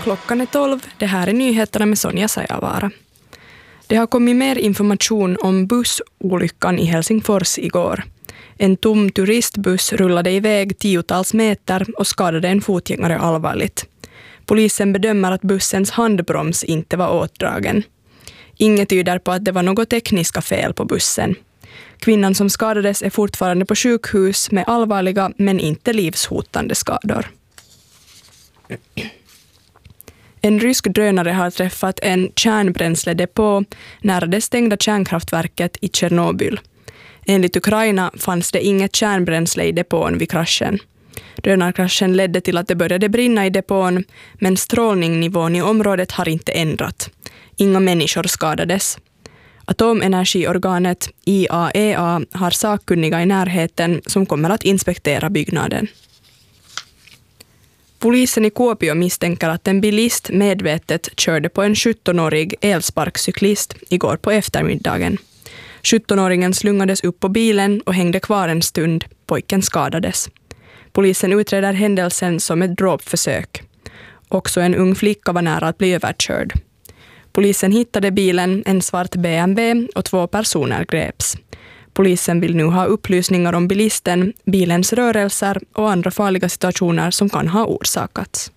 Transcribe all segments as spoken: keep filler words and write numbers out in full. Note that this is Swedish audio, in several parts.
Klockan är tolv. Det här är nyheterna med Sonja Sajavara. Det har kommit mer information om bussolyckan i Helsingfors igår. En tom turistbuss rullade iväg tiotals meter och skadade en fotgängare allvarligt. Polisen bedömer att bussens handbroms inte var åtdragen. Inget tyder på att det var något tekniska fel på bussen. Kvinnan som skadades är fortfarande på sjukhus med allvarliga men inte livshotande skador. En rysk drönare har träffat en kärnbränsledepå nära det stängda kärnkraftverket i Tjernobyl. Enligt Ukraina fanns det inget kärnbränsle i depån vid kraschen. Drönarkraschen ledde till att det började brinna i depån, men strålningnivån i området har inte ändrat. Inga människor skadades. Atomenergiorganet I A E A har sakkunniga i närheten som kommer att inspektera byggnaden. Polisen i Kuopio misstänker att en bilist medvetet körde på en sjuttonårig elsparkcyklist igår på eftermiddagen. sjuttonåringen slungades upp på bilen och hängde kvar en stund. Pojken skadades. Polisen utreder händelsen som ett dråpförsök. Också en ung flicka var nära att bli överkörd. Polisen hittade bilen, en svart B M W, och två personer greps. Polisen vill nu ha upplysningar om bilisten, bilens rörelser och andra farliga situationer som kan ha orsakats.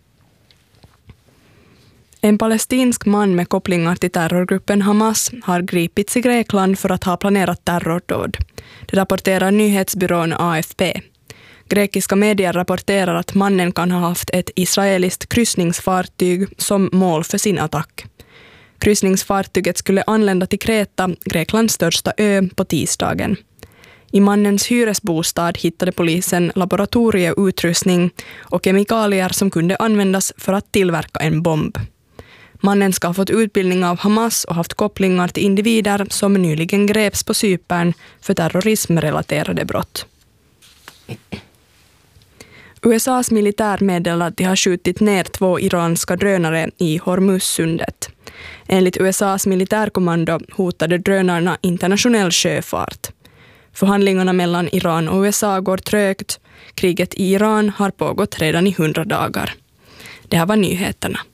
En palestinsk man med kopplingar till terrorgruppen Hamas har gripits i Grekland för att ha planerat terrordåd. Det rapporterar nyhetsbyrån A F P. Grekiska medier rapporterar att mannen kan ha haft ett israeliskt kryssningsfartyg som mål för sin attack. Kryssningsfartyget skulle anlända till Kreta, Greklands största ö, på tisdagen. I mannens hyresbostad hittade polisen laboratorieutrustning och kemikalier som kunde användas för att tillverka en bomb. Mannen ska ha fått utbildning av Hamas och haft kopplingar till individer som nyligen greps på Cypern för terrorismrelaterade brott. U S A:s militär meddelar att de har skjutit ner två iranska drönare i Hormuzsundet. Enligt U S A:s militärkommando hotade drönarna internationell sjöfart. Förhandlingarna mellan Iran och U S A går trögt. Kriget i Iran har pågått redan i hundra dagar. Det här var nyheterna.